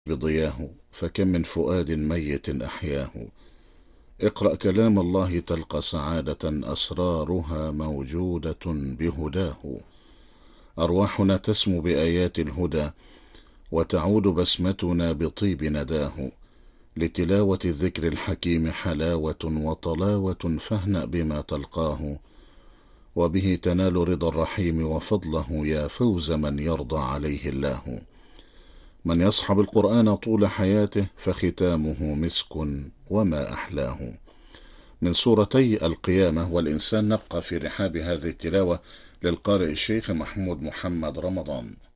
بضياه، فكم من فؤاد ميت أحياه. اقرأ كلام الله تلقى سعادة أسرارها موجودة بهداه. أرواحنا تسمو بآيات الهدى، وتعود بسمتنا بطيب نداه. لتلاوة الذكر الحكيم حلاوة وطلاوة، فاهنأ بما تلقاه. وبه تنال رضا الرحيم وفضله، يا فوز من يرضى عليه الله. من يصحب القرآن طول حياته، فختامه مسك وما أحلاه. من سورتي القيامة والإنسان نبقى في رحاب هذه التلاوة للقارئ الشيخ محمود محمد رمضان.